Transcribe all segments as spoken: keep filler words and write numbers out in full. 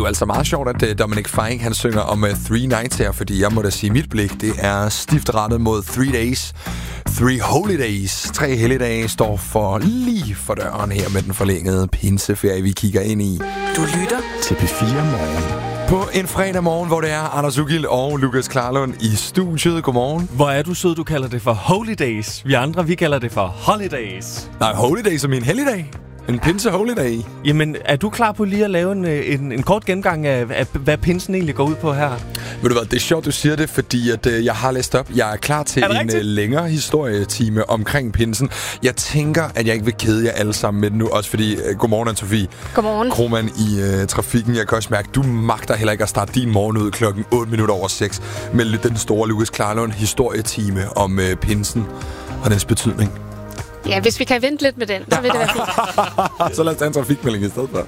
jo altså meget sjovt, at uh, Dominic Fike, han synger om uh, Three Nights her, fordi jeg må da sige, mit blik, det er stift rettet mod Three Days. Three Holy Days. Tre helligdage står for lige for døren her med den forlængede pinseferie, vi kigger ind i. Du lytter til P fire Morgen. På en fredag morgen, hvor det er Anders Ugild og Lukas Klarlund i studiet. Godmorgen. Hvor er du sød, du kalder det for Holidays. Vi andre, vi kalder det for Holidays. Nej, Holidays som en helligdag. En pinse holiday. Jamen, er du klar på lige at lave en, en, en kort gennemgang af, af, hvad pinsen egentlig går ud på her? Ved du hvad, det er sjovt, du siger det, fordi at, øh, jeg har læst op. Jeg er klar til er en øh, længere historietime omkring pinsen. Jeg tænker, at jeg ikke vil kede jer alle sammen med den nu. Også fordi, øh, godmorgen, Anne-Sophie. Godmorgen. Krohmann i øh, trafikken. Jeg kan også mærke, du magter heller ikke at starte din morgen ud klokken otte minutter over seks med den store Lukas Klarlund historietime om øh, pinsen og dens betydning. Ja, hvis vi kan vente lidt med den, så vil det være fint. Så lad os tage en trafikmelding i stedet for.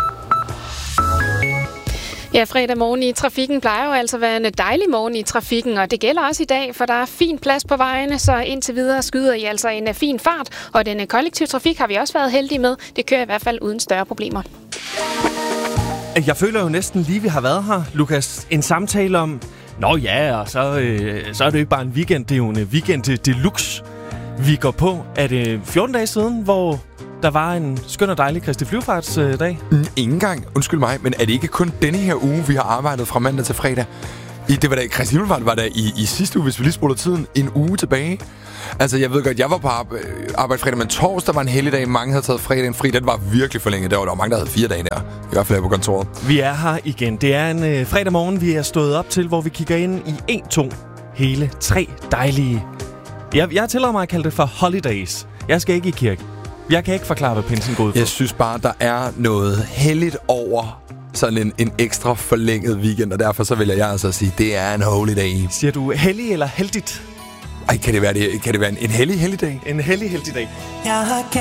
Ja, fredag morgen i trafikken plejer jo altså at være en dejlig morgen i trafikken, og det gælder også i dag, for der er fin plads på vejene, så indtil videre skyder I altså en fin fart, og den kollektive trafik har vi også været heldige med. Det kører i hvert fald uden større problemer. Jeg føler jo næsten lige, vi har været her, Lukas. En samtale om, nå ja, og så, øh, så er det jo ikke bare en weekend, det er jo en weekend deluxe. Vi går på, er det fjorten dage siden, hvor der var en skøn og dejlig Kristi Flyvefartsdag? Mm, ingen gang, undskyld mig, men er det ikke kun denne her uge, vi har arbejdet fra mandag til fredag? I, det var da, Kristi Himmelfart var der i, i sidste uge, hvis vi lige spoler tiden, en uge tilbage. Altså, jeg ved godt, jeg var på arbejde, arbejde fredag, men torsdag var en helligdag. Mange havde taget fredagen fri. Den var virkelig forlænget. Der var der var mange, der havde fire dage der. I hvert fald her på kontoret. Vi er her igen. Det er en øh, fredag morgen, vi er stået op til, hvor vi kigger ind i en, to, hele tre dejlige... Jeg, jeg tillader mig at kalde det for holidays. Jeg skal ikke i kirke. Jeg kan ikke forklare, hvad pinsen går ud for. Jeg synes bare, der er noget helligt over sådan en, en ekstra forlænget weekend, og derfor så vil jeg altså sige, at det er en holiday. Siger du hellig eller heldigt? Ej, kan det være, det, kan det være en, en hellig helligdag? En hellig heldigdag. Jeg har